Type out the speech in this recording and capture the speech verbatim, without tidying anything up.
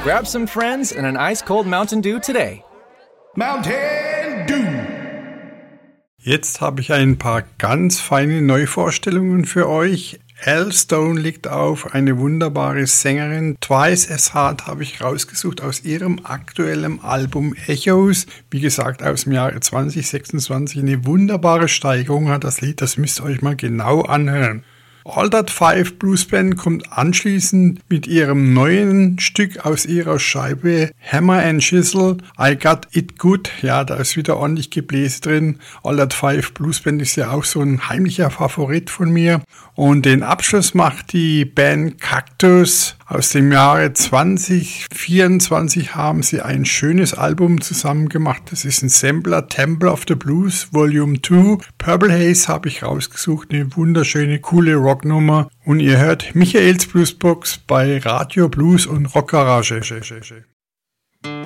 Grab some friends and an ice-cold Mountain Dew today. Mountain Dew. Jetzt habe ich ein paar ganz feine Neuvorstellungen für euch. Elle Stone legt auf, eine wunderbare Sängerin. Twice as Hard habe ich rausgesucht aus ihrem aktuellen Album Echoes. Wie gesagt, aus dem Jahre zwanzig sechsundzwanzig. Eine wunderbare Steigerung hat das Lied, das müsst ihr euch mal genau anhören. Altered Five Blues Band kommt anschließend mit ihrem neuen Stück aus ihrer Scheibe Hammer and Chisel, I Got It Good. Ja, da ist wieder ordentlich Gebläse drin. Altered Five Blues Band ist ja auch so ein heimlicher Favorit von mir. Und den Abschluss macht die Band Cactus. Aus dem Jahre zwanzig vierundzwanzig haben sie ein schönes Album zusammen gemacht. Das ist ein Sampler, Temple of the Blues Volume zwei. Purple Haze habe ich rausgesucht, eine wunderschöne, coole Rocknummer. Und ihr hört Michaels Bluesbox bei Radio Blues und Rockgarage.